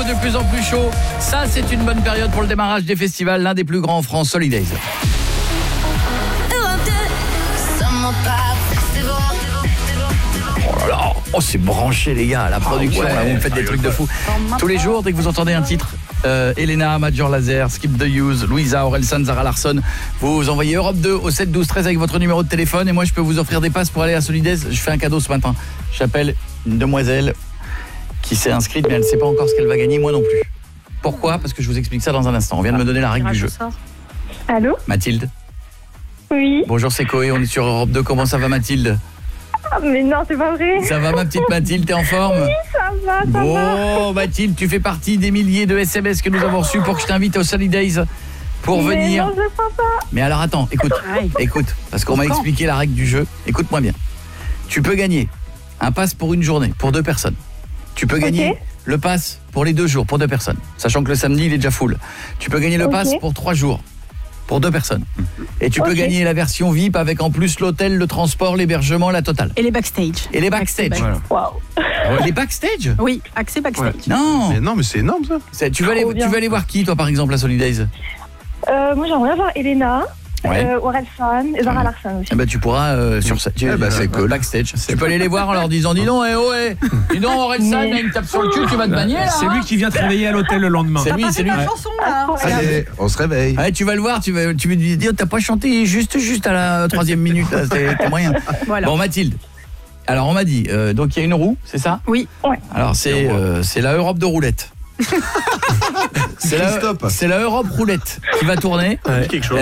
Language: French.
chaud, de plus en plus chaud. Ça, c'est une bonne période pour le démarrage des festivals, l'un des plus grands en France, Holidays. Oh là là, oh c'est branché les gars, la production, là, vous me faites des trucs de fou. Tous les jours, dès que vous entendez un titre, Elena, Major Lazer, Skip the Use, Louisa, Orelsan, Zara Larsson, vous envoyez Europe 2 au 7 12 13 avec votre numéro de téléphone et moi je peux vous offrir des passes pour aller à Solidays. Je fais un cadeau ce matin. J'appelle une demoiselle qui s'est inscrite mais elle ne sait pas encore ce qu'elle va gagner, moi non plus. Pourquoi ? Parce que je vous explique ça dans un instant. On vient de me donner la règle du jeu. Allô ? Mathilde ? Oui. Bonjour, c'est Koé, on est sur Europe 2. Comment ça va Mathilde ? Mais non, c'est pas vrai. Ça va ma petite Mathilde, t'es en forme ? Oui, ça va. Bon, Mathilde, tu fais partie des milliers de SMS que nous avons reçus pour que je t'invite au Solidays pour venir. Non, je peux pas. Mais alors attends, écoute, parce qu'on m'a expliqué la règle du jeu. Écoute-moi bien. Tu peux gagner un pass pour une journée, pour 2 personnes. Tu peux gagner le pass pour les 2 jours, pour 2 personnes. Sachant que le samedi, il est déjà full. Tu peux gagner le pass pour 3 jours, pour 2 personnes. Et tu peux gagner la version VIP avec en plus l'hôtel, le transport, l'hébergement, la totale. Et les backstage. Et les backstage. Voilà. Waouh. Les backstage ? Oui, accès backstage. Ouais. Non, mais c'est énorme ça. Tu vas aller voir qui toi par exemple à Solidays ? Moi j'aimerais voir Elena, Ouais. Orelsan et Zara Larsson aussi. Eh ben tu pourras sur ça. C'est cool. Backstage. Tu peux aller les voir en leur disant dis donc dis donc Orelsan a une tape sur le cul, tu vas te bagner là. C'est lui qui vient te réveiller à l'hôtel le lendemain. C'est lui. La chanson là. Allez, on se réveille. Ouais, tu vas le voir, tu vas lui dire t'as pas chanté juste à la 3e minute, c'est moyen. Voilà. Bon Mathilde. Alors on m'a dit donc il y a une roue, c'est ça ? Oui. Ouais. Alors c'est la Europe de roulette. C'est la Europe roulette qui va tourner. Quelque chose.